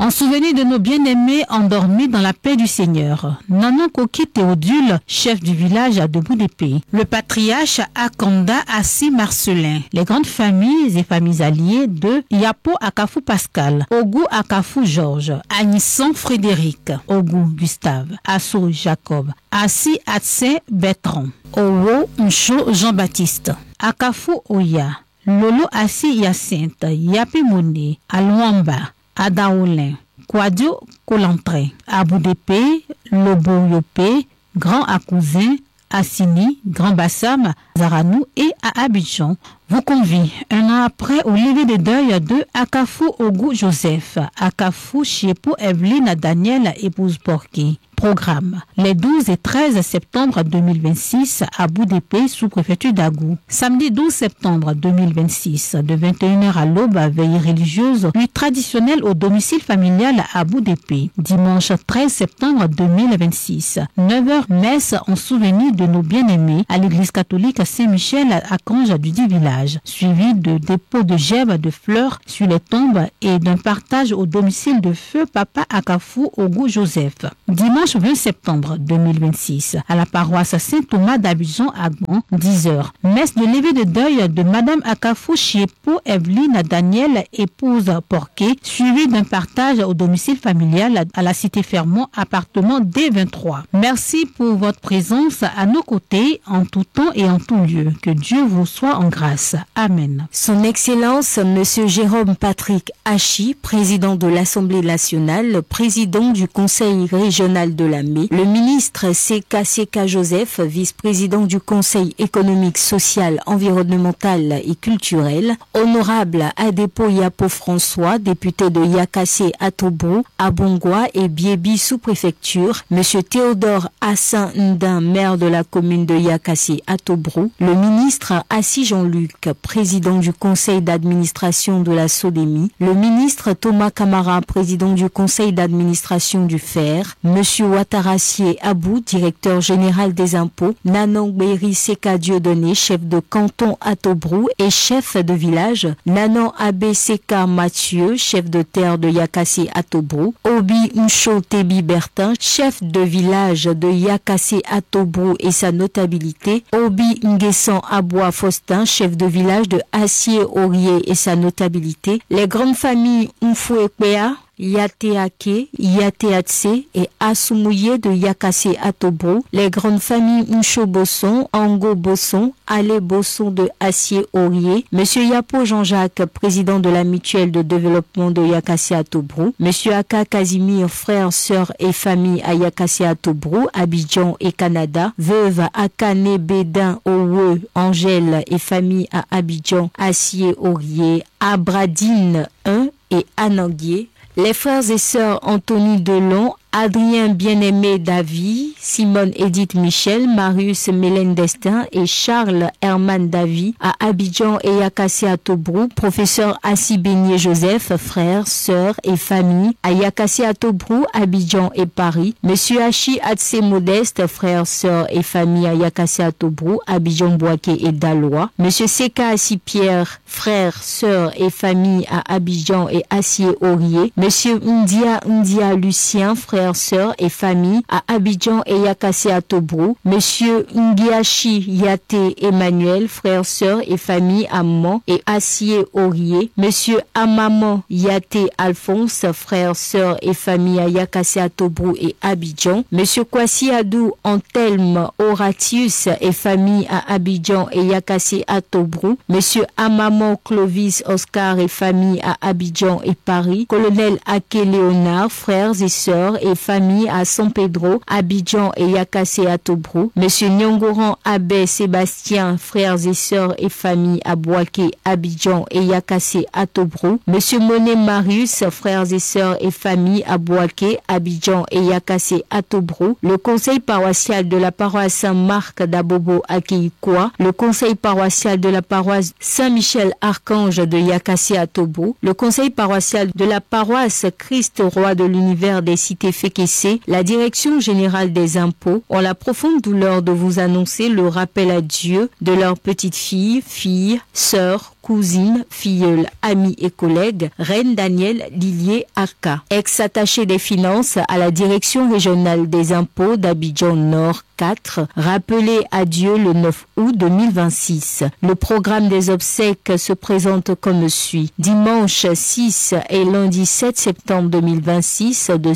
En souvenir de nos bien-aimés endormis dans la paix du Seigneur, Nanon Koki Théodule, chef du village à Debout d'Épée, le patriarche Akanda Assi Marcelin, les grandes familles et familles alliées de Yapo Akafou Pascal, Ogou Akafou Georges, Anisson Frédéric, Ogou Gustave, Assou Jacob, Assi Atse Bertrand, Owo Ncho Jean-Baptiste, Akafou Oya, Lolo Assi Hyacinthe, Yapi Mouni, Alouamba, Adaoulin, Kwadio Kolantre, Abou d'Épée, Lobo Yopé, Grand Akousin, Assini, Grand Bassam, Zaranou et à Abidjan vous convie un an après au lever de deuil de Akafou Ogou Joseph, Akafou Chiepo Evelyne Daniel épouse Porky. Programme les 12 et 13 septembre 2026 à Bout d'Épée sous-préfecture d'Agou. Samedi 12 septembre 2026 de 21h à l'aube veille religieuse lui traditionnelle au domicile familial à Bout d'Épée. Dimanche 13 septembre 2026 9h messe en souvenir de nos bien-aimés à l'église catholique Saint-Michel à Cange du dit village, suivi de dépôt de gerbes de fleurs sur les tombes et d'un partage au domicile de feu Papa Akafou Ogou Joseph. Dimanche 20 septembre 2026 à la paroisse Saint-Thomas d'Abidjan à Gand, 10h. Messe de levée de deuil de Madame Akafou Chiepo Evelyne Daniel épouse Porquet, suivi d'un partage au domicile familial à la cité Fermont, appartement D23. Merci pour votre présence à nos côtés en tout temps et en tout lieu. Que Dieu vous soit en grâce. Amen. Son Excellence Monsieur Jérôme Patrick Hachi, président de l'Assemblée nationale, président du Conseil régional de la Mai, le ministre Seka Joseph, vice-président du Conseil économique, social, environnemental et culturel, honorable Adepo Yapo François, député de Yakassé Atobrou, Abongwa et Biebi sous-préfecture, Monsieur Théodore Assin Ndin, maire de la commune de Yakassé Atobrou, le ministre Assis Jean-Luc, président du conseil d'administration de la Sodemi, le ministre Thomas Camara, président du conseil d'administration du FER, Monsieur Ouattarassier Abou, directeur général des impôts, Nanon Béry Seka Dieudonné, chef de canton Atobrou et chef de village, Nanon Abbé Seka Mathieu, chef de terre de Yakassé Atobrou, Obi Ncho Tebi Bertin, chef de village de Yakassé Atobrou et sa notabilité, Obi Nguessan Aboua Faustin, chef de village de Assier-Aurier et sa notabilité, les grandes familles Mfouekpea, Yateake, Yateatse et Asumouye de Yakassé Atobrou, les grandes familles Ncho Bosson, Ango Bosson, Ale Bosson de Assier-Aurier, Monsieur Yapo Jean-Jacques, président de la mutuelle de développement de Yakassé Atobrou, Monsieur Aka Casimir, frère, sœur et famille à Yakassé Atobrou, Abidjan et Canada, veuve Akane Bédin, Owe, Angèle et famille à Abidjan, Assier-Aurier, Abradine 1 et Ananguier, les frères et sœurs Anthony Delon, Adrien Bien-Aimé Davy, Simone Edith Michel, Marius Mélène Destin et Charles Herman Davy à Abidjan et Yakassé Atobrou, professeur Assi Beignet Joseph, frères, sœurs et famille à Yakassé Atobrou, Abidjan et Paris, Monsieur Hachi Atse Modeste, frères, sœurs et famille à Yakassé Atobrou, Abidjan Boaké et Dalois, Monsieur Seka Assi Pierre, frères, sœurs et famille à Abidjan et Assier-Aurier, Monsieur Ndia Lucien, frères, sœurs et famille à Abidjan et Yakassé Atobrou, Monsieur Ngiachi Yate Emmanuel, frères, sœurs et famille à Mans et Assier-Aurier, Monsieur Amaman Yate Alphonse, frères, sœurs et famille à Yakassé Atobrou et Abidjan, Monsieur Kwasi Adou Anthelme Horatius et famille à Abidjan et Yakassé Atobrou, Monsieur Amaman Clovis Oscar et famille à Abidjan et Paris, Colonel Ake Léonard, frères et sœurs et famille à San Pedro, Abidjan et Yakassé Atobrou, Monsieur Nyongoran Abbé Sébastien, frères et sœurs et famille à Boaké, Abidjan et Yakassé Atobrou, Monsieur Monet Marius, frères et sœurs et famille à Boaké, Abidjan et Yakassé Atobrou, le conseil paroissial de la paroisse Saint-Marc d'Abobo à Keikoua, le conseil paroissial de la paroisse Saint-Michel-Archange de Yakassé Atobrou, le conseil paroissial de la paroisse Christ Roi de l'univers des cités Fékessé, la direction générale des impôts ont la profonde douleur de vous annoncer le rappel à Dieu de leurs petites filles, sœurs, cousine, filleule, amie et collègue, Reine Danielle Lilier Aka, ex-attachée des finances à la direction régionale des impôts d'Abidjan Nord 4, rappelé à Dieu le 9 août 2026. Le programme des obsèques se présente comme suit. Dimanche 6 et lundi 7 septembre 2026 de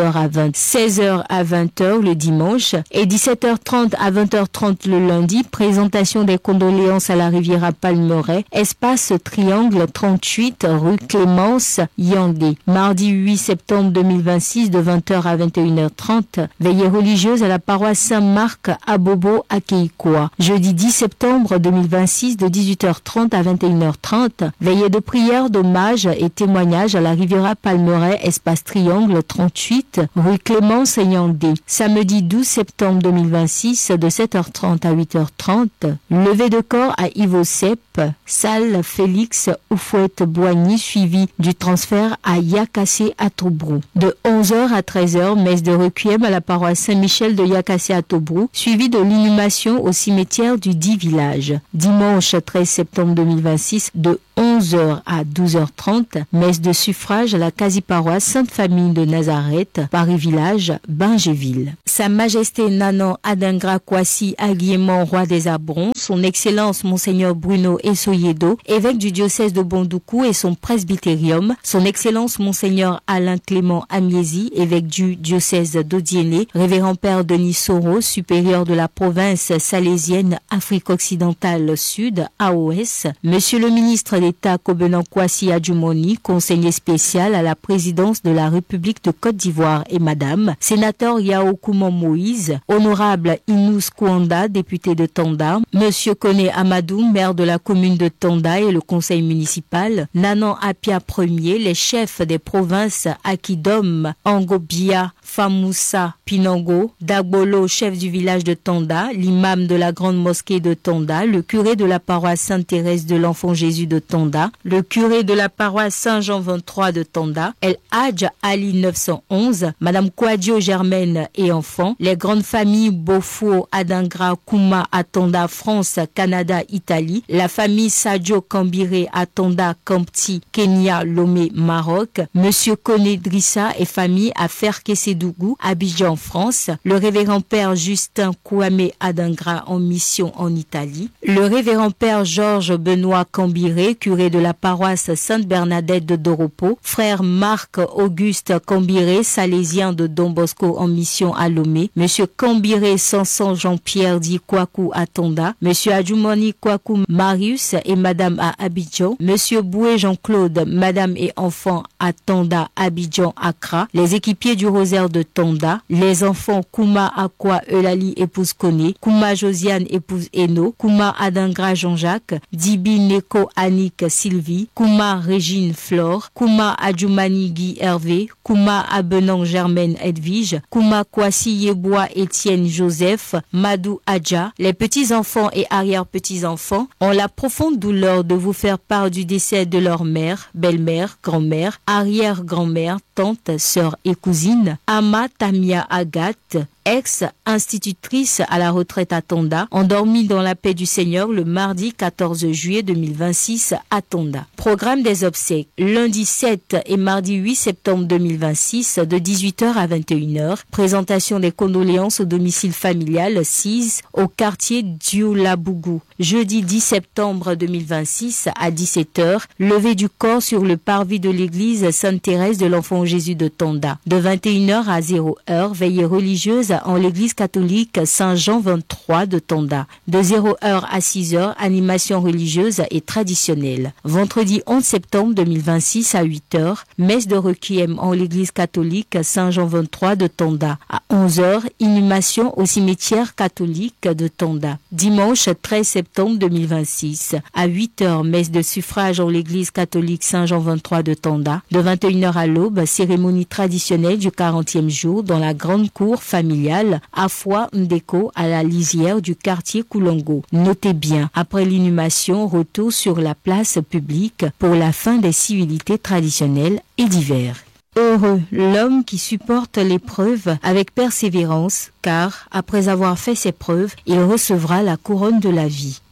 16h à 20h le dimanche et 17h30 à 20h30 le lundi, présentation des condoléances à la Riviera Palmeraie, espace Triangle 38 rue Clémence Yandé. Mardi 8 septembre 2026 de 20h à 21h30, veillée religieuse à la paroisse Saint-Marc à Bobo à Keikoa. Jeudi 10 septembre 2026 de 18h30 à 21h30, veillée de prière, d'hommage et témoignage à la Riviera Palmeraie, espace Triangle 38 rue Clémence Yandé. Samedi 12 septembre 2026 de 7h30 à 8h30, levée de corps à Ivosep, salle Félix Oufouette-Boigny, suivi du transfert à Yakassé à Tobrou. De 11h à 13h, messe de requiem à la paroisse Saint-Michel de Yakassé à Tobrou, suivi de l'inhumation au cimetière du dit village. Dimanche 13 septembre 2026, de 11h à 12h30, messe de suffrage à la quasi-paroisse Sainte-Famille de Nazareth, Paris-Village, Bingéville. Sa Majesté Nanan Adingra Kwasi Aguiéman, roi des Abrons, son Excellence Monseigneur Bruno Essoyedo, évêque du diocèse de Bondoukou et son presbytérium, son Excellence Monseigneur Alain Clément Amiesi, évêque du diocèse d'Odiéné, révérend Père Denis Soro, supérieur de la province salésienne Afrique occidentale Sud, AOS, Monsieur le ministre d'État Kobenan Kwasi Adjumoni, conseiller spécial à la présidence de la République de Côte d'Ivoire et Madame, sénateur Yao Kouman Moïse, honorable Inous Kouanda, député de Tanda, Monsieur Kone Amadou, maire de la commune de Tanda et le conseil municipal, Nanan Apia Ier, les chefs des provinces Akidom, Angobia, Famoussa, Pinango, Dagbolo, chef du village de Tanda, l'imam de la grande mosquée de Tanda, le curé de la paroisse Sainte-Thérèse de l'Enfant Jésus de Tanda, le curé de la paroisse Saint-Jean 23 de Tanda, El Hadj Ali 911, Madame Kouadio Germaine et enfants, les grandes familles Bofo, Adingra, Kouma à Tanda, France, Canada, Italie, la famille Sadio Kambiré à Tanda, Kampti, Kenya, Lomé, Maroc, Monsieur Kone Drissa et famille à Ferkesedougou, Abidjan, France, le révérend Père Justin Kouame Adingra en mission en Italie, le révérend Père Georges Benoît Kambiré, curé de la paroisse Sainte-Bernadette de Doropo, frère Marc Auguste Kambiré, salésien de Don Bosco en mission à Lomé, Monsieur Kambiré Sanson Jean-Pierre dit Kwaku à Tonda, Monsieur Adjumoni Kwaku Marius et Madame à Abidjan, Monsieur Boué Jean-Claude, Madame et enfants à Tonda, Abidjan, Accra, les équipiers du Rosaire de Tonda, les enfants Kouma Akwa Eulali épouse Kone, Kouma Josiane épouse Eno, Kouma Adingra Jean-Jacques, Dibi Neko Annick Sylvie, Kouma Régine Flore, Kouma Adjoumani Guy Hervé, Kouma Abenang Germaine Edwige, Kouma Kwasi Yebois Étienne Joseph, Madou Adja, les petits-enfants et arrière-petits-enfants ont la profonde douleur de vous faire part du décès de leur mère, belle-mère, grand-mère, arrière-grand-mère, tante, sœur et cousine, Ama Tamia Agathe, ex-institutrice à la retraite à Tonda, endormie dans la paix du Seigneur le mardi 14 juillet 2026 à Tonda. Programme des obsèques, lundi 7 et mardi 8 septembre 2026 de 18h à 21h. Présentation des condoléances au domicile familial 6 au quartier Dioulabougou. Jeudi 10 septembre 2026 à 17h, levée du corps sur le parvis de l'église Sainte-Thérèse de l'Enfant Jésus de Tonda. De 21h à 0h, veillée religieuse en l'église catholique Saint-Jean 23 de Tonda. De 0h à 6h, animation religieuse et traditionnelle. Vendredi 11 septembre 2026 à 8h, messe de requiem en l'église catholique Saint-Jean 23 de Tonda. À 11h, inhumation au cimetière catholique de Tonda. Dimanche 13 septembre 2026 à 8h, messe de suffrage en l'église catholique Saint-Jean 23 de Tonda. De 21h à l'aube, cérémonie traditionnelle du 40e jour dans la grande cour familiale Afwa Ndeko à la lisière du quartier Koulongo. Notez bien, après l'inhumation, retour sur la place publique pour la fin des civilités traditionnelles et d'hiver. Heureux l'homme qui supporte l'épreuve avec persévérance, car après avoir fait ses preuves, il recevra la couronne de la vie.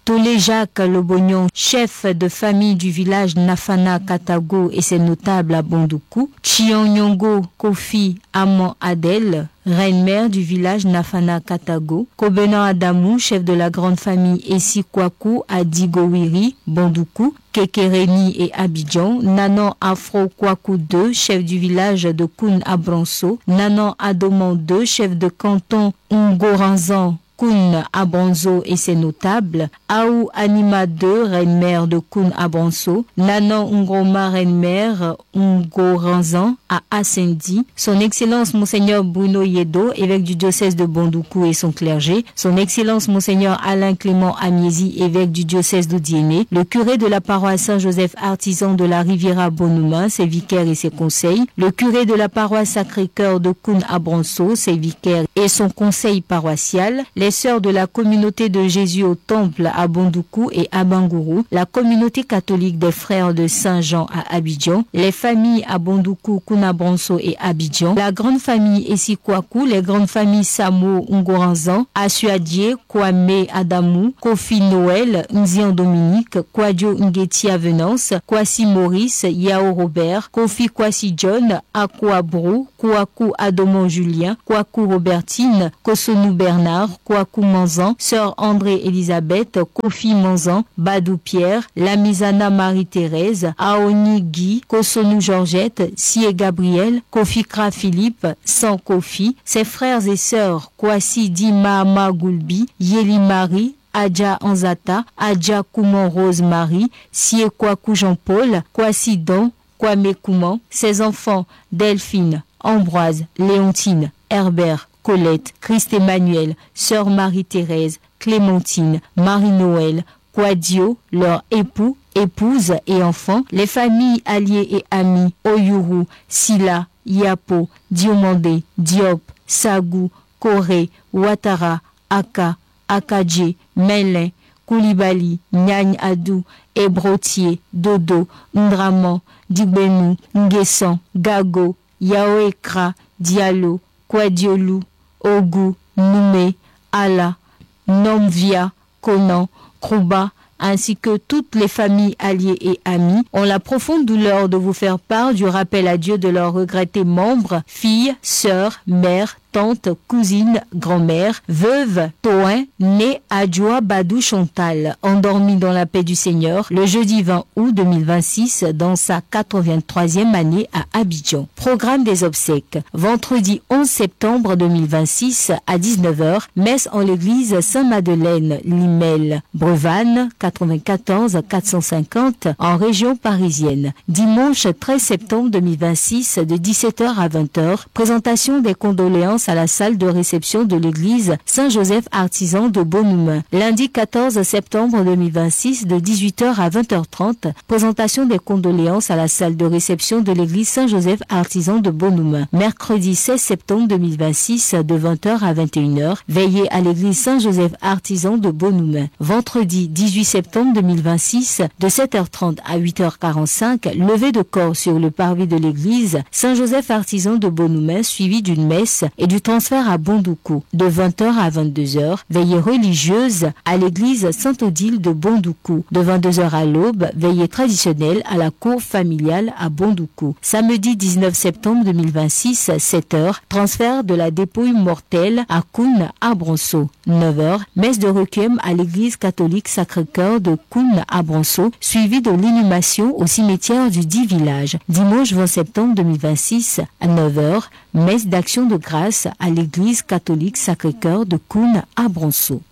Tolé Jacques Lobognon, chef de famille du village Nafana Katago et ses notables à Bondoukou. Chionyongo Kofi Amon Adel, reine-mère du village Nafana Katago. Kobenan Adamou, chef de la grande famille Essi Kwaku à Digowiri, Bondoukou. Kekereni et Abidjan. Nanan Afro Kwaku II, chef du village de Koun Abranso. Nanan Adoman II, chef de canton Ngoranzan, Koun Abranso et ses notables. Aou Anima II, reine-mère de Koun Abranso. Nanan Ngroma, reine-mère Ngoranzan à Assendi. Son Excellence Monseigneur Bruno Yedo, évêque du diocèse de Bondoukou et son clergé. Son Excellence Monseigneur Alain Clément Amiezi, évêque du diocèse d'Odiéné. Le curé de la paroisse Saint-Joseph artisan de la Riviera Bonoumin, ses vicaires et ses conseils. Le curé de la paroisse Sacré-Cœur de Koun Abranso, ses vicaires et son conseil paroissial. Les sœurs de la communauté de Jésus au Temple à Bondoukou et à Bangourou. La communauté catholique des frères de Saint-Jean à Abidjan. Les familles à Bondoukou, Koun Abranso et Abidjan. La grande famille Essi Kwaku, les grandes familles Samo Ngoranzan, Asuadie, Kwame Adamou, Kofi Noël, Nzian Dominique, Kwadio Ngeti Avenance, Kwasi Maurice, Yao Robert, Kofi Kwasi John, Akwa Brou, Kwaku Adomon Julien, Kwaku Robertine, Kosonou Bernard, Kwaku Manzan, Sœur André Elisabeth, Kofi Manzan, Badou Pierre, Lamizana Marie-Thérèse, Aoni Guy, Kosonou Georgette, Sie Gabriel, Kofi Kra Philippe, San Kofi, ses frères et sœurs, Kwasi Di Mahama Goulbi, Yeli Marie, Adja Anzata, Adja Kouman Rose Marie, Sie Kwaku Jean-Paul, Kwasi Don, Kwame Kouman, ses enfants Delphine, Ambroise, Léontine, Herbert, Colette, Christ Emmanuel, Sœur Marie-Thérèse, Clémentine, Marie-Noël, Kwadio, leur époux, épouse et enfants, les familles alliées et amis, Oyuru, Sila, Yapo, Diomandé, Diop, Sagou, Koré, Ouattara, Aka, Akadje, Melin, Koulibaly, Nyagne Adou, Ebrotier, Dodo, Ndraman, Dibenu, Nguessan, Gago, Yaoekra, Diallo, Kwadiolou, Ogu, Noumé, Ala, Nomvia, Konan, Krouba, ainsi que toutes les familles alliées et amies, ont la profonde douleur de vous faire part du rappel à Dieu de leurs regrettés membres, filles, sœurs, mères, tante, cousine, grand-mère, veuve, Toin, née Adjoa Badou Chantal, endormie dans la paix du Seigneur le jeudi 20 août 2026 dans sa 83e année à Abidjan. Programme des obsèques. Vendredi 11 septembre 2026 à 19h, messe en l'église Saint-Madeleine, Limel, Brevanne, 94 450 en région parisienne. Dimanche 13 septembre 2026 de 17h à 20h, présentation des condoléances à la salle de réception de l'église Saint-Joseph artisan de Bonoumin. Lundi 14 septembre 2026 de 18h à 20h30, présentation des condoléances à la salle de réception de l'église Saint-Joseph artisan de Bonoumin. Mercredi 16 septembre 2026 de 20h à 21h, veillée à l'église Saint-Joseph artisan de Bonoumin. Vendredi 18 septembre 2026 de 7h30 à 8h45, levée de corps sur le parvis de l'église Saint-Joseph artisan de Bonoumin suivi d'une messe et du transfert à Bondoukou. De 20h à 22h, veillée religieuse à l'église Sainte-Odile de Bondoukou. De 22h à l'aube, veillée traditionnelle à la cour familiale à Bondoukou. Samedi 19 septembre 2026, 7h, transfert de la dépouille mortelle à Koun Abranso. 9h, messe de requiem à l'église catholique Sacré-Cœur de Koun Abranso, suivie de l'inhumation au cimetière du dit village. Dimanche 20 septembre 2026, à 9h, messe d'action de grâce à l'église catholique Sacré-Cœur de Koun Abranso.